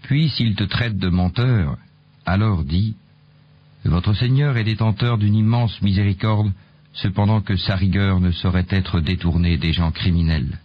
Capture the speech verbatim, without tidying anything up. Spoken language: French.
Puis, s'il te traite de menteur, alors dis, votre Seigneur est détenteur d'une immense miséricorde, cependant que sa rigueur ne saurait être détournée des gens criminels.